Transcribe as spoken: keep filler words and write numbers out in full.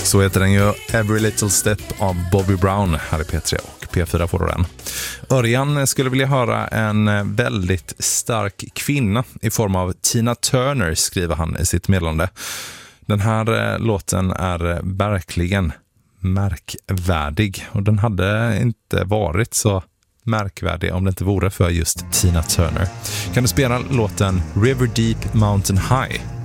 Så heter den ju Every Little Step av Bobby Brown här i P tre och P fyra får du den. Örjan skulle vilja höra en väldigt stark kvinna i form av Tina Turner, skriver han i sitt meddelande. Den här eh, låten är verkligen märkvärdig och den hade inte varit så märkvärdig om det inte vore för just Tina Turner. Kan du spela låten River Deep Mountain High?